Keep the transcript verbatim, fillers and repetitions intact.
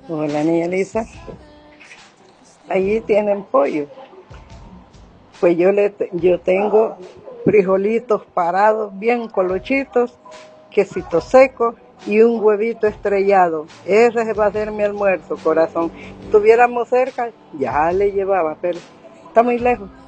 Hola, niña Lisa. Allí tienen pollo. Pues yo, le, yo tengo frijolitos parados, bien colochitos, quesito seco y un huevito estrellado. Ese va a ser mi almuerzo, corazón. Si estuviéramos cerca, ya le llevaba, pero está muy lejos.